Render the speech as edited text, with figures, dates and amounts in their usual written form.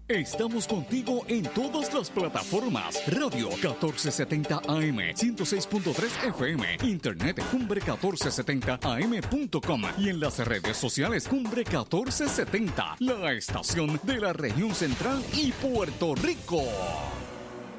Estamos contigo en todas las plataformas. Radio 1470 AM, 106.3 FM, Internet cumbre1470am.com y en las redes sociales Cumbre 1470, la estación de la región central y Puerto Rico.